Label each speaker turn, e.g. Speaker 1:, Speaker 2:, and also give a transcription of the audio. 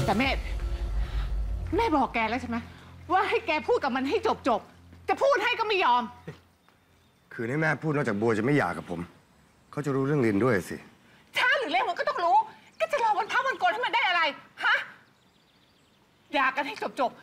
Speaker 1: แต่แม่บอกแกแล้วใช่ไหมว่าให้แกพูดกับมันให้จบจะพูดให้ก็ไม่ยอม
Speaker 2: คือให้แม่พูดนอกจากบัวจะไม่หย่ากับผมเขาจะรู้เรื่องลินด้วยสิ
Speaker 1: ช้าหรือเร็วมันก็ต้องรู้ก็จะรอวันพักวันโกนให้มันได้อะไรฮะหย่ากันให้จบ